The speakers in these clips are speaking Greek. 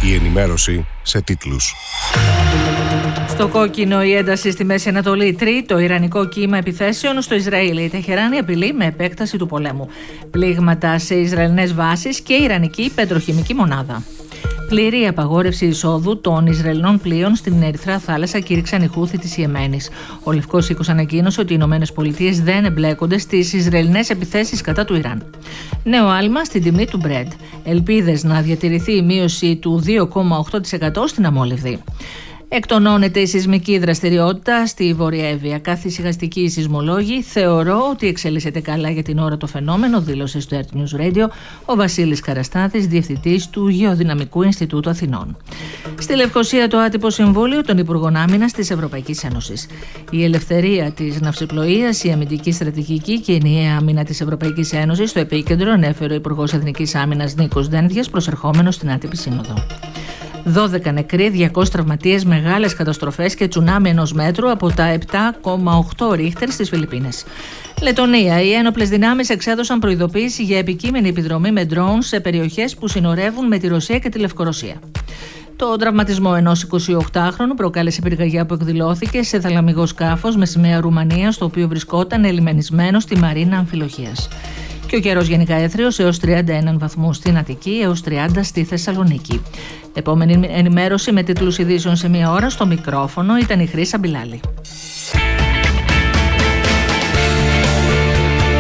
Η ενημέρωση σε τίτλους. Στο κόκκινο η ένταση στη Μέση Ανατολή. Τρίτο ιρανικό κύμα επιθέσεων στο Ισραήλ. Η Τεχεράνη απειλεί με επέκταση του πολέμου. Πλήγματα σε Ισραηλινές βάσεις και ιρανική πετροχημική μονάδα. Πλήρη απαγόρευση εισόδου των Ισραηλινών πλοίων στην Ερυθρά θάλασσα κήρυξαν οι Χούθι της Ιεμένης. Ο Λευκός Οίκος ανακοίνωσε ότι οι Ηνωμένες Πολιτείες δεν εμπλέκονται στις Ισραηλινές επιθέσεις κατά του Ιράν. Νέο άλμα στην τιμή του Brent. Ελπίδες να διατηρηθεί η μείωση του 2,8% στην αμόλυβδη. Εκτονώνεται η σεισμική δραστηριότητα στη Βόρεια Εύβοια. Καθησυχαστικοί σεισμολόγοι θεωρώ ότι εξελίσσεται καλά για την ώρα το φαινόμενο, δήλωσε στο Earth News Radio ο Βασίλης Καραστάθης, διευθυντής του Γεωδυναμικού Ινστιτούτου Αθηνών. Στη Λευκοσία το άτυπο Συμβούλιο των Υπουργών Άμυνας της Ευρωπαϊκής Ένωσης. Η ελευθερία της ναυσιπλοείας, η αμυντική στρατηγική και η ενιαία άμυνα της Ευρωπαϊκής Ένωσης στο επίκεντρο, ανέφερε ο Υπουργός Εθνικής Άμυνας Νίκος Δένδιας, προσερχόμενος στην άτυπη σύνοδο. 12 νεκροί, 200 τραυματίες, μεγάλες καταστροφές και τσουνάμι 1 μέτρου από τα 7,8 ρίχτερ στις Φιλιππίνες. Λετονία. Οι ένοπλες δυνάμεις εξέδωσαν προειδοποίηση για επικείμενη επιδρομή με drones σε περιοχές που συνορεύουν με τη Ρωσία και τη Λευκορωσία. Το τραυματισμό ενός 28χρονου προκάλεσε πυρκαγιά που εκδηλώθηκε σε θαλαμιγό σκάφος με σημαία Ρουμανίας, το οποίο βρισκόταν ελιμενισμένο στη Μαρίνα Αμφιλοχίας. Και ο καιρός γενικά έθριος έως 31 βαθμούς στην Αττική, έως 30 στη Θεσσαλονίκη. Επόμενη ενημέρωση με τίτλους ειδήσεων σε μία ώρα. Στο μικρόφωνο ήταν η Χρύσα Μπιλάλη.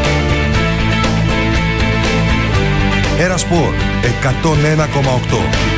Era Sport 101,8.